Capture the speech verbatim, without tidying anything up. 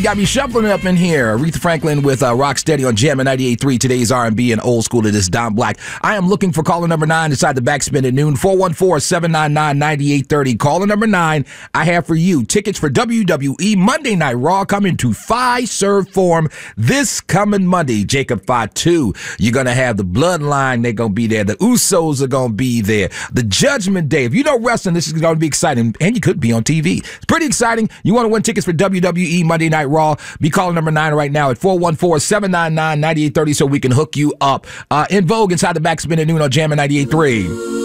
got me shuffling up in here. Aretha Franklin with uh, Rocksteady on Jammin' ninety-eight point three. Today's R and B and old school. It is Don Black. I am looking for caller number nine inside the backspin at noon. four one four, seven nine nine, nine eight three zero. Caller number nine, I have for you tickets for W W E Monday Night Raw coming to Fiserv Forum this coming Monday. Jacob Fatu. You're going to have the Bloodline. They're going to be there. The Usos are going to be there. The Judgment Day. If you know wrestling, this is going to be exciting. And you could be on T V. It's pretty exciting. You want to win tickets for W W E Monday Night Raw? Be calling number nine right now at four one four, seven nine nine, nine eight three zero so we can hook you up. Uh, in Vogue inside the backspin at noon on Jammin' ninety-eight point three.